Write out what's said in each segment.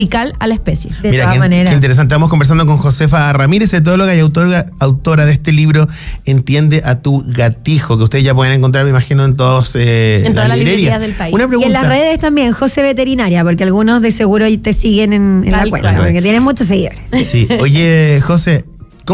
a la especie. De todas maneras. Qué interesante. Estamos conversando con Josefa Ramírez, etóloga y autora de este libro Entiende a tu gatijo, que ustedes ya pueden encontrar, me imagino, en todas las librerías del país. Una pregunta. Y en las redes también, José Veterinaria, porque algunos de seguro te siguen en la cuenta, porque tienen muchos seguidores. Sí. Oye, José,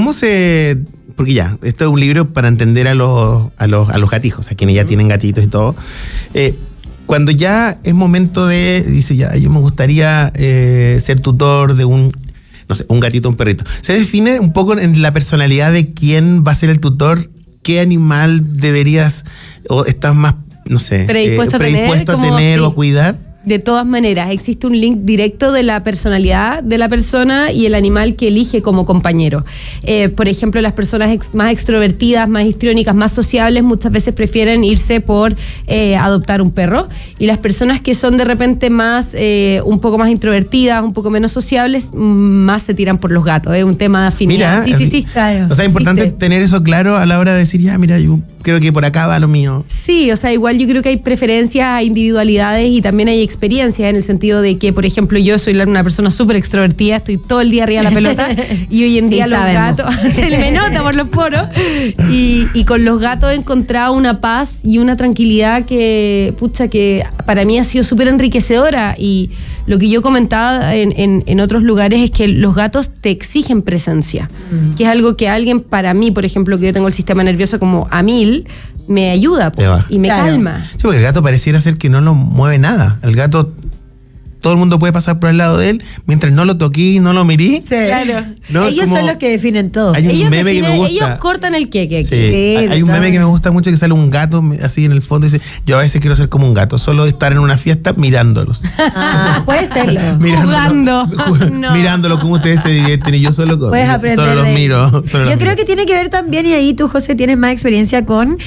porque ya, esto es un libro para entender a los gatijos, a quienes ya tienen gatitos y todo. Cuando ya es momento dice ya, yo me gustaría ser tutor de un gatito, un perrito. ¿Se define un poco en la personalidad de quién va a ser el tutor? ¿Qué animal deberías o estás más, predispuesto a tener o a cuidar? De todas maneras, existe un link directo de la personalidad de la persona y el animal que elige como compañero. Por ejemplo, las personas más extrovertidas, más histriónicas, más sociables, muchas veces prefieren irse por adoptar un perro. Y las personas que son de repente un poco más introvertidas, un poco menos sociables, más se tiran por los gatos. Es un tema de afinidad. Mira, sí, claro. O sea, es importante tener eso claro a la hora de decir, ya, mira, yo creo que por acá va lo mío. Sí, o sea, igual yo creo que hay preferencias, hay individualidades y también hay experiencias, en el sentido de que, por ejemplo, yo soy una persona súper extrovertida, estoy todo el día arriba de la pelota y hoy en día los gatos, se me nota por los poros, y con los gatos he encontrado una paz y una tranquilidad que para mí ha sido súper enriquecedora. Y lo que yo comentaba en otros lugares es que los gatos te exigen presencia, que es algo que alguien, para mí, por ejemplo, que yo tengo el sistema nervioso como a 1000, me ayuda y me calma. Sí, porque el gato pareciera ser que no lo mueve nada. El gato, todo el mundo puede pasar por el lado de él mientras no lo toqué y no lo miré. Sí. Claro. ¿No? Ellos son los que definen todo. Hay un meme que me gusta. Ellos cortan el queque. Sí. Hay un meme que me gusta mucho, que sale un gato así en el fondo y dice, yo a veces quiero ser como un gato, solo estar en una fiesta mirándolos. Puede serlo. Jugando. Mirándolo, como ustedes se divierten y yo solo los miro. Yo creo que tiene que ver también, y ahí tú, José, tienes más experiencia con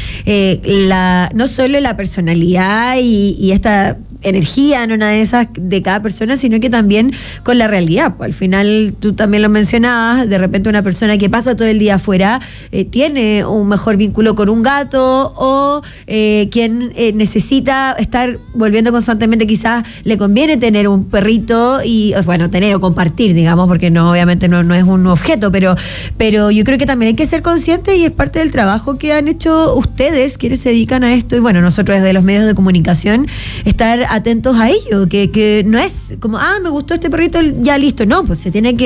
no solo la personalidad y esta energía, no una de esas de cada persona, sino que también con la realidad. Al final, tú también lo mencionabas, de repente una persona que pasa todo el día afuera tiene un mejor vínculo con un gato, o quien necesita estar volviendo constantemente, quizás le conviene tener un perrito tener o compartir, digamos, porque obviamente no es un objeto, pero yo creo que también hay que ser conscientes, y es parte del trabajo que han hecho ustedes, quienes se dedican a esto, y nosotros desde los medios de comunicación, estar atentos a ello, que no es como, me gustó este perrito, ya listo. No, pues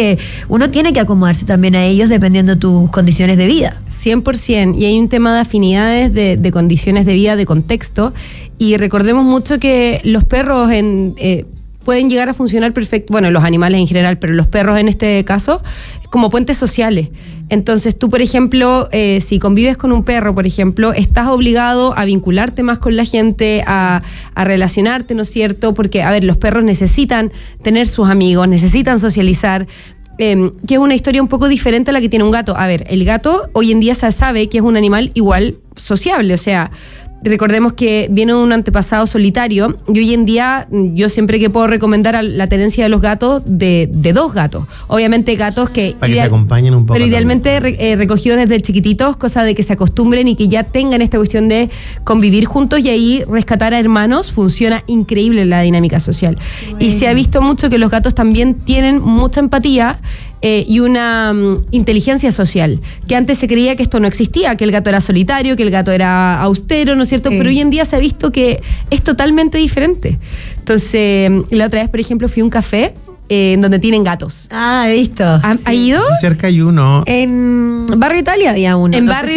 uno tiene que acomodarse también a ellos dependiendo de tus condiciones de vida. 100%, y hay un tema de afinidades, de condiciones de vida, de contexto, y recordemos mucho que los perros pueden llegar a funcionar perfecto, los animales en general, pero los perros en este caso, como puentes sociales. Entonces tú, por ejemplo, si convives con un perro, por ejemplo, estás obligado a vincularte más con la gente, a relacionarte, ¿no es cierto? Porque, los perros necesitan tener sus amigos, necesitan socializar, que es una historia un poco diferente a la que tiene un gato. El gato hoy en día se sabe que es un animal igual sociable, o sea, recordemos que viene de un antepasado solitario, y hoy en día yo siempre que puedo recomendar la tenencia de los gatos, de 2 gatos. Obviamente gatos que se acompañen un poco. Pero idealmente recogidos desde chiquititos, cosa de que se acostumbren y que ya tengan esta cuestión de convivir juntos, y ahí rescatar a hermanos funciona increíble la dinámica social. Bueno. Y se ha visto mucho que los gatos también tienen mucha empatía y una inteligencia social, que antes se creía que esto no existía, que el gato era solitario, que el gato era austero, ¿no es cierto? Sí. Pero hoy en día se ha visto que es totalmente diferente. Entonces, la otra vez, por ejemplo, fui a un café en donde tienen gatos. He visto. ¿Ha ido? Aquí cerca hay uno. En Barrio Italia había uno. Barrio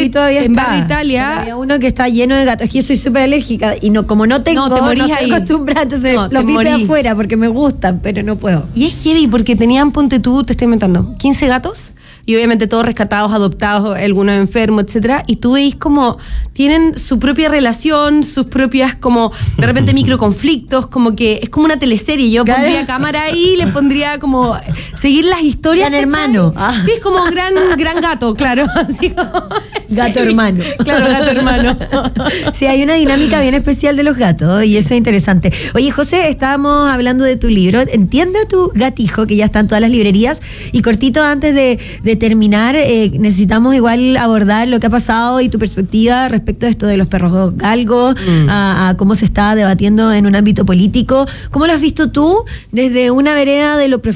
Italia había uno que está lleno de gatos. Es que yo soy súper alérgica y como no tengo, te morís estoy ahí. acostumbrada, entonces los vi de afuera porque me gustan, pero no puedo. Y es heavy porque tenían, ponte tú, te estoy inventando, 15 gatos. Y obviamente todos rescatados, adoptados, algunos enfermos, etcétera. Y tú veis como tienen su propia relación, sus propias como de repente microconflictos, como que es como una teleserie. Yo pondría cámara ahí, le pondría como seguir las historias. Gran hermano. Sí, es como gran gato, claro. Así como Gato hermano. Claro, gato hermano. Sí, hay una dinámica bien especial de los gatos y eso es interesante. Oye, José, estábamos hablando de tu libro, Entiende a tu gatijo, que ya está en todas las librerías. Y cortito, antes de terminar, necesitamos igual abordar lo que ha pasado y tu perspectiva respecto a esto de los perros galgos, a cómo se está debatiendo en un ámbito político. ¿Cómo lo has visto tú desde una vereda de lo